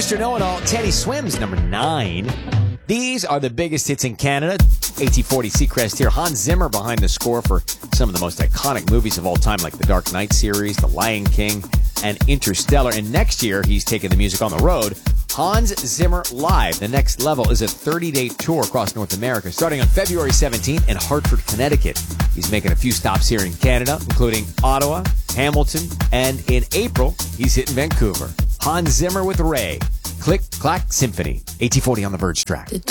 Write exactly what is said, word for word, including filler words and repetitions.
Mister Know-It-All, Teddy Swims, number nine. These are the biggest hits in Canada. A T forty Seacrest here. Hans Zimmer behind the score for some of the most iconic movies of all time, like the Dark Knight series, The Lion King, and Interstellar. And next year, he's taking the music on the road. Hans Zimmer Live. The Next Level is a thirty-day tour across North America, starting on February seventeenth in Hartford, Connecticut. He's making a few stops here in Canada, including Ottawa, Hamilton, and in April, he's hitting Vancouver. Hans Zimmer with Ray. Click, Clack, Symphony. A T forty on the Verge track.